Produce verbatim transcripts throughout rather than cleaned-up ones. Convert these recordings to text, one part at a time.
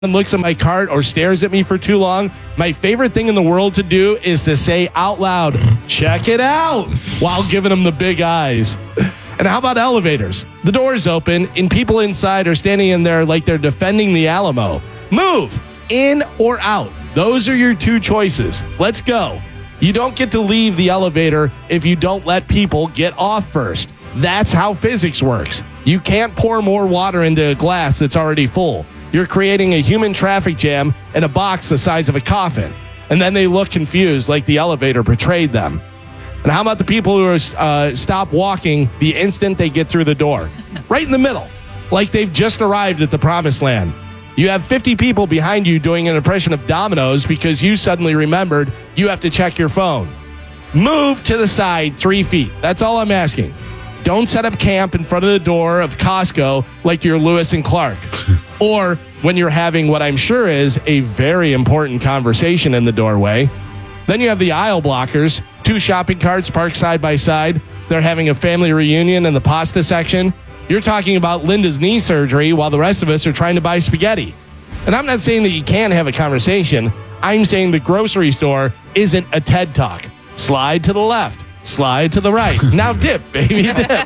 and looks at my cart or stares at me for too long, my favorite thing in the world to do is to say out loud, check it out, while giving them the big eyes. And how about elevators? The door's open and people inside are standing in there like they're defending the Alamo. Move, in or out. Those are your two choices. Let's go. You don't get to leave the elevator if you don't let people get off first. That's how physics works. You can't pour more water into a glass that's already full. You're creating a human traffic jam in a box the size of a coffin. And then they look confused like the elevator betrayed them. And how about the people who are, uh, stop walking the instant they get through the door? Right in the middle, like they've just arrived at the promised land. You have fifty people behind you doing an impression of dominoes because you suddenly remembered you have to check your phone. Move to the side three feet. That's all I'm asking. Don't set up camp in front of the door of Costco like you're Lewis and Clark. Or when you're having what I'm sure is a very important conversation in the doorway. Then you have the aisle blockers, two shopping carts parked side by side. They're having a family reunion in the pasta section. You're talking about Linda's knee surgery while the rest of us are trying to buy spaghetti. And I'm not saying that you can't have a conversation. I'm saying the grocery store isn't a TED Talk. Slide to the left. Slide to the right. Now dip, baby, dip.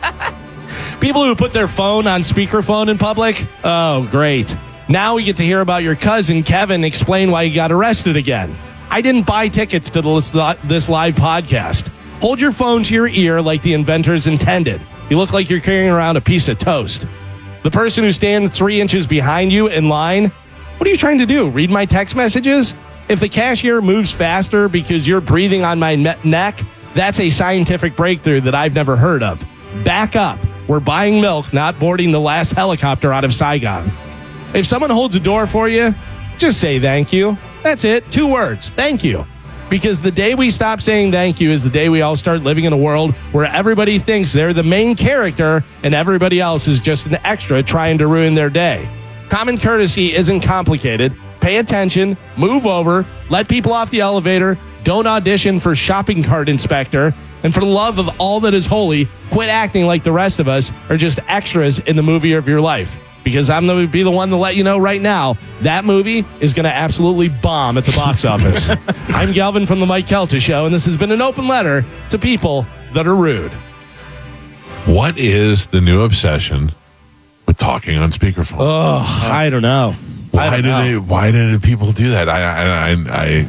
People who put their phone on speakerphone in public, oh, great. Now we get to hear about your cousin, Kevin, explain why he got arrested again. I didn't buy tickets to this, this live podcast. Hold your phone to your ear like the inventors intended. You look like you're carrying around a piece of toast. The person who stands three inches behind you in line, what are you trying to do? Read my text messages? If the cashier moves faster because you're breathing on my me- neck, that's a scientific breakthrough that I've never heard of. Back up. We're buying milk, not boarding the last helicopter out of Saigon. If someone holds a door for you, just say thank you. That's it. Two words. Thank you. Because the day we stop saying thank you is the day we all start living in a world where everybody thinks they're the main character and everybody else is just an extra trying to ruin their day. Common courtesy isn't complicated. Pay attention, move over, let people off the elevator, don't audition for shopping cart inspector, and for the love of all that is holy, quit acting like the rest of us are just extras in the movie of your life. Because I'm going to be the one to let you know right now, that movie is going to absolutely bomb at the box office. I'm Galvin from the Mike Kelta Show, and this has been an open letter to people that are rude. What is the new obsession with talking on speakerphone? Oh, I don't know. Why I don't do know. they? Why do people do that? I, I, I, I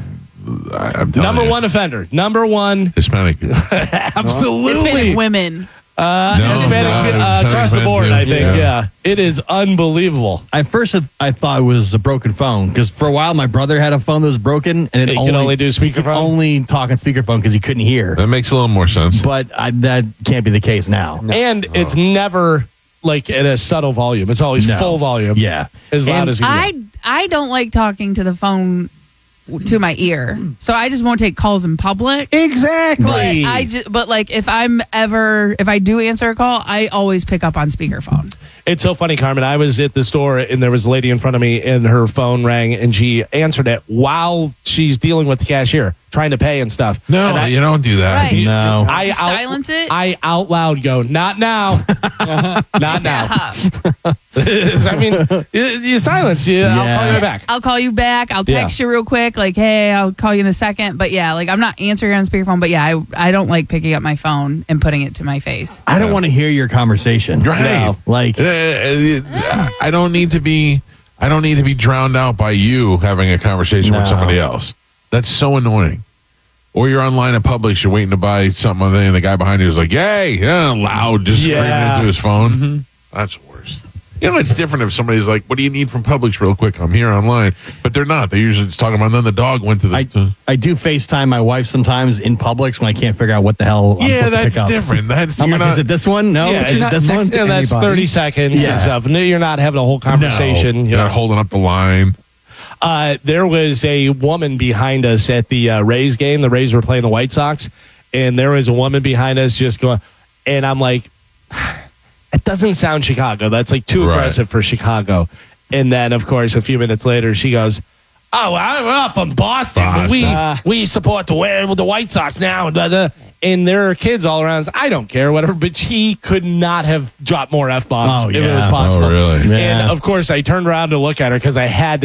I'm telling Number you, one offender. Number one. Hispanic. Absolutely. Hispanic women. Uh, No, Hispanic, no, uh, Hispanic across the men board, too. I think. Yeah. Yeah. It is unbelievable. At first, I thought it was a broken phone because for a while my brother had a phone that was broken and it You only, can only do he could speakerphone? only talk on speakerphone because he couldn't hear. That makes a little more sense. But I, that can't be the case now. And it's never like at a subtle volume. It's always No. full volume. Yeah. As loud And as you I can. I don't like talking to the phone to my ear, so I just won't take calls in public. Exactly. But I just, but like if I'm ever if I do answer a call, I always pick up on speakerphone. It's so funny, Carmen. I was at the store and there was a lady in front of me and her phone rang and she answered it while she's dealing with the cashier, trying to pay and stuff. No, and I, you don't do that. Right. No. I out, Silence it? I out loud go, not now. Not now. Yeah. I mean, you, you silence. You, I'll Yeah. call you back. I'll call you back. I'll text you real quick, like, hey, I'll call you in a second. But yeah, like I'm not answering on speakerphone. But yeah, I I don't like picking up my phone and putting it to my face. I don't want to hear your conversation. Right. No, like, Uh, uh, I don't need to be. I don't need to be drowned out by you having a conversation with No. somebody else. That's so annoying. Or you're online at Publix, you're waiting to buy something, and the guy behind you is like, "Yay!" Yeah, loud, just screaming Yeah. into his phone. That's worse. You know, it's different if somebody's like, "What do you need from Publix, real quick? I'm here online," but they're not. They're usually just talking about. And then the dog went to the. I, I do FaceTime my wife sometimes in Publix when I can't figure out what the hell I'm yeah, supposed to that's pick up. different. That's I'm you're like, not, is it this one? No. Yeah, is you're it not this one? next- and that's Anybody? thirty seconds Yeah. and stuff. And you're not having a whole conversation. No, you you're know. not holding up the line. Uh, there was a woman behind us at the uh, Rays game. The Rays were playing the White Sox, and there was a woman behind us just going, and I'm like, it doesn't sound Chicago. That's like too Right. aggressive for Chicago. And then, of course, a few minutes later, she goes, "Oh, I'm from Boston. but We Boston. we support the the White Sox now." And and there are kids all around. I don't care, whatever. But she could not have dropped more F bombs Oh, if it yeah. was possible. Oh, really? And Yeah. of course, I turned around to look at her because I had to